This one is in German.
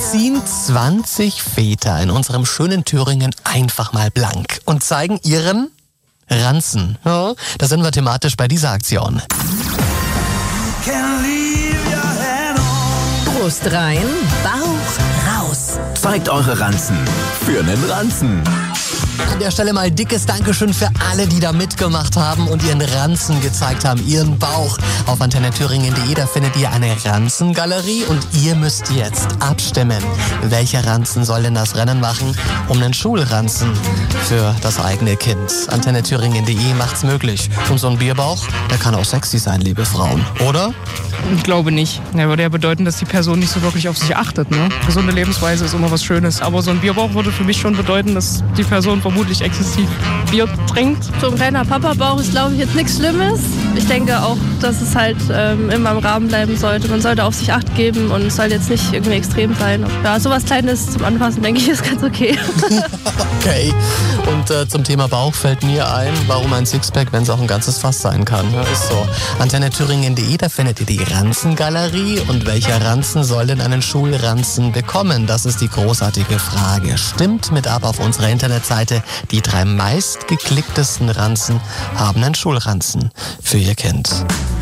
ziehen 20 Väter in unserem schönen Thüringen einfach mal blank und zeigen ihren Ranzen. Ja, da sind wir thematisch bei dieser Aktion. Brust rein, Bauch raus. Zeigt eure Ranzen für einen Ranzen. An der Stelle mal dickes Dankeschön für alle, die da mitgemacht haben und ihren Ranzen gezeigt haben, ihren Bauch. Auf antennethüringen.de, da findet ihr eine Ranzengalerie und ihr müsst jetzt abstimmen. Welcher Ranzen soll denn das Rennen machen um einen Schulranzen für das eigene Kind? Antennethüringen.de macht's möglich. Und so ein Bierbauch, der kann auch sexy sein, liebe Frauen, oder? Ich glaube nicht. Der würde ja bedeuten, dass die Person nicht so wirklich auf sich achtet. Ne? Gesunde Lebensweise ist immer was Schönes. Aber so ein Bierbauch würde für mich schon bedeuten, dass die Person vermutlich exzessiv Bier trinkt. So ein kleiner Papa-Bauch ist, glaube ich, jetzt nichts Schlimmes. Ich denke auch, dass es halt immer im Rahmen bleiben sollte. Man sollte auf sich Acht geben und es soll jetzt nicht irgendwie extrem sein. Ja, sowas Kleines zum Anfassen, denke ich, ist ganz okay. Okay. Und zum Thema Bauch fällt mir ein, warum ein Sixpack, wenn es auch ein ganzes Fass sein kann. Ja, ist so. Antennethüringen.de, da findet ihr die Ranzengalerie. Und welcher Ranzen soll denn einen Schulranzen bekommen? Das ist die großartige Frage. Stimmt mit ab auf unserer Internetseite. Die 3 meistgeklicktesten Ranzen haben einen Schulranzen für ihr Kind.